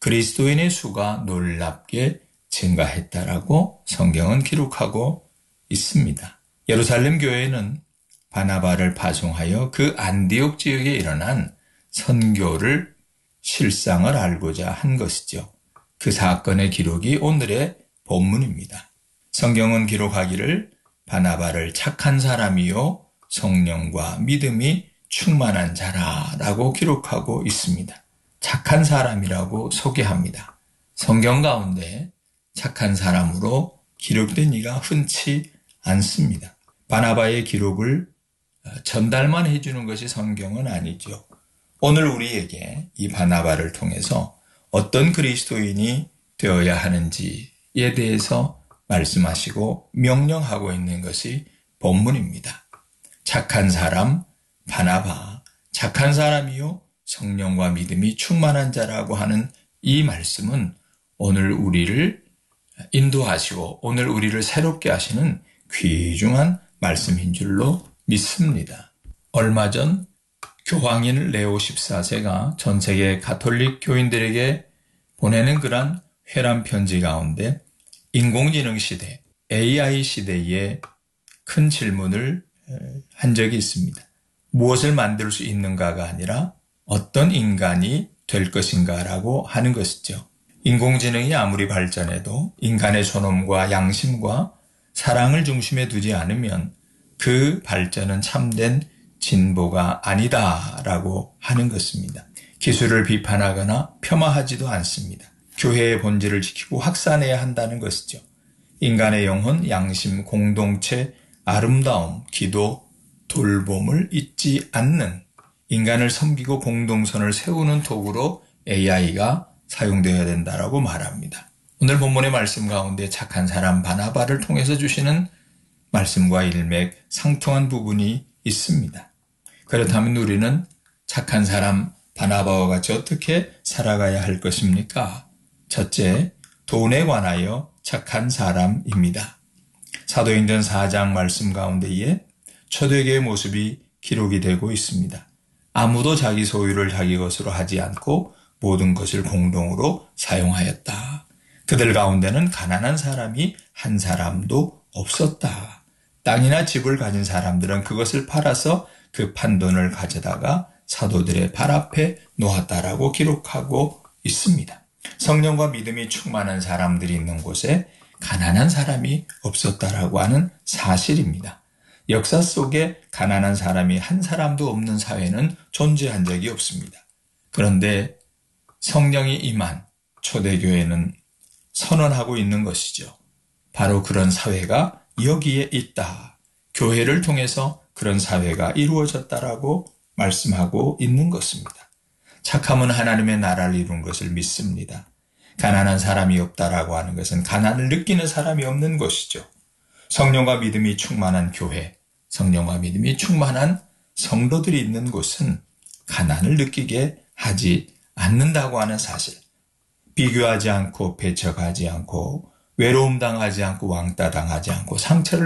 그리스도인의 수가 놀랍게 증가했다라고 성경은 기록하고 있습니다. 예루살렘 교회는 바나바를 파송하여 그 안디옥 지역에 일어난 선교를 실상을 알고자 한 것이죠. 그 사건의 기록이 오늘의 본문입니다. 성경은 기록하기를 바나바를 착한 사람이요 성령과 믿음이 충만한 자라라고 기록하고 있습니다. 착한 사람이라고 소개합니다. 성경 가운데 착한 사람으로 기록된 이가 흔치 않습니다. 바나바의 기록을 전달만 해주는 것이 성경은 아니죠. 오늘 우리에게 이 바나바를 통해서 어떤 그리스도인이 되어야 하는지에 대해서 말씀하시고 명령하고 있는 것이 본문입니다. 착한 사람 바나바, 착한 사람이요 성령과 믿음이 충만한 자라고 하는 이 말씀은 오늘 우리를 인도하시고 오늘 우리를 새롭게 하시는 귀중한 말씀인 줄로 믿습니다. 얼마 전 교황인 레오 14세가 전 세계 가톨릭 교인들에게 보내는 그런 회람 편지 가운데 인공지능 시대, AI 시대에 큰 질문을 한 적이 있습니다. 무엇을 만들 수 있는가가 아니라 어떤 인간이 될 것인가라고 하는 것이죠. 인공지능이 아무리 발전해도 인간의 존엄과 양심과 사랑을 중심에 두지 않으면 그 발전은 참된 진보가 아니다라고 하는 것입니다. 기술을 비판하거나 폄하하지도 않습니다. 교회의 본질을 지키고 확산해야 한다는 것이죠. 인간의 영혼, 양심, 공동체, 아름다움, 기도, 돌봄을 잊지 않는 인간을 섬기고 공동선을 세우는 도구로 AI가 사용되어야 된다라고 말합니다. 오늘 본문의 말씀 가운데 착한 사람 바나바를 통해서 주시는 말씀과 일맥 상통한 부분이 있습니다. 그렇다면 우리는 착한 사람 바나바와 같이 어떻게 살아가야 할 것입니까? 첫째, 돈에 관하여 착한 사람입니다. 사도행전 4장 말씀 가운데에 초대교회의 모습이 기록이 되고 있습니다. 아무도 자기 소유를 자기 것으로 하지 않고 모든 것을 공동으로 사용하였다. 그들 가운데는 가난한 사람이 한 사람도 없었다. 땅이나 집을 가진 사람들은 그것을 팔아서 그 판돈을 가져다가 사도들의 발 앞에 놓았다라고 기록하고 있습니다. 성령과 믿음이 충만한 사람들이 있는 곳에 가난한 사람이 없었다라고 하는 사실입니다. 역사 속에 가난한 사람이 한 사람도 없는 사회는 존재한 적이 없습니다. 그런데 성령이 임한 초대교회는 선언하고 있는 것이죠. 바로 그런 사회가 여기에 있다. 교회를 통해서 그런 사회가 이루어졌다라고 말씀하고 있는 것입니다. 착함은 하나님의 나라를 이룬 것을 믿습니다. 가난한 사람이 없다라고 하는 것은 가난을 느끼는 사람이 없는 것이죠. 성령과 믿음이 충만한 교회, 성령과 믿음이 충만한 성도들이 있는 곳은 가난을 느끼게 하지 않는다고 하는 사실. 비교하지 않고 배척하지 않고 외로움 당하지 않고 왕따 당하지 않고 상처를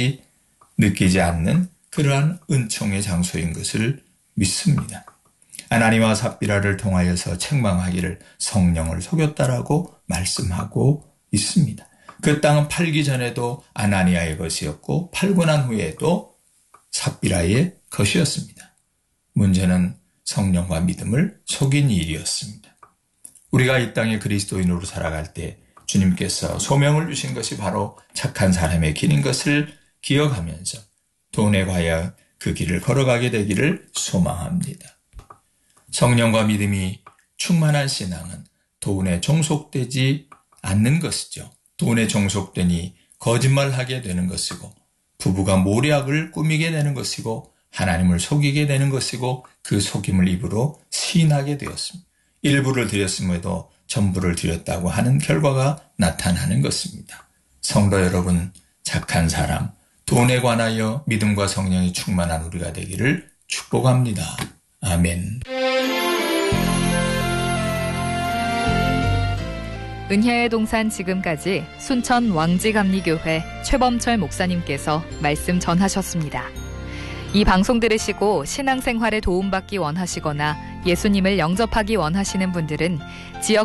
느끼지 않는 그러한 은총의 장소인 것을 믿습니다. 아나니와 삽비라를 통하여서 책망하기를 성령을 속였다라고 말씀하고 있습니다. 그 땅은 팔기 전에도 아나니아의 것이었고 팔고 난 후에도 삽비라의 것이었습니다. 문제는 성령과 믿음을 속인 일이었습니다. 우리가 이 땅에 그리스도인으로 살아갈 때 주님께서 소명을 주신 것이 바로 착한 사람의 길인 것을 기억하면서 돈에 관하여 그 길을 걸어가게 되기를 소망합니다. 성령과 믿음이 충만한 신앙은 돈에 종속되지 않는 것이죠. 돈에 종속되니 거짓말하게 되는 것이고 부부가 모략을 꾸미게 되는 것이고 하나님을 속이게 되는 것이고 그 속임을 입으로 시인하게 되었습니다. 일부를 드렸음에도 전부를 드렸다고 하는 결과가 나타나는 것입니다. 성도 여러분, 착한 사람, 돈에 관하여 믿음과 성령이 충만한 우리가 되기를 축복합니다. 아멘. 은혜의 동산 지금까지 순천 왕지감리교회 최범철 목사님께서 말씀 전하셨습니다. 이 방송 들으시고 신앙생활에 도움받기 원하시거나 예수님을 영접하기 원하시는 분들은 지역